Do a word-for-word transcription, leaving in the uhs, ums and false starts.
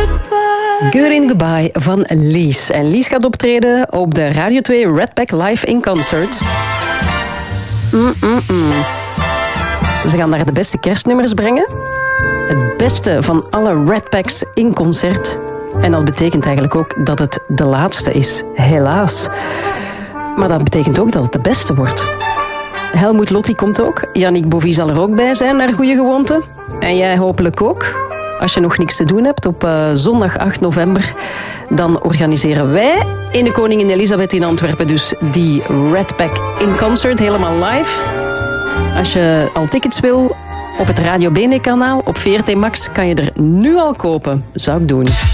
Good in Goodbye van Lies. En Lies gaat optreden op de Radio twee Redback Live in Concert. Mm-mm-mm. Ze gaan daar de beste kerstnummers brengen. Het beste van alle Redbacks in concert. En dat betekent eigenlijk ook dat het de laatste is. Helaas. Maar dat betekent ook dat het de beste wordt. Helmoet Lotti komt ook. Yannick Bovie zal er ook bij zijn, naar goede gewoonte. En jij hopelijk ook. Als je nog niks te doen hebt, op uh, zondag acht november... dan organiseren wij in de Koningin Elisabeth in Antwerpen... dus die Redback in Concert, helemaal live. Als je al tickets wil, op het Radio Bene kanaal, op V R T Max... kan je er nu al kopen. Zou ik doen.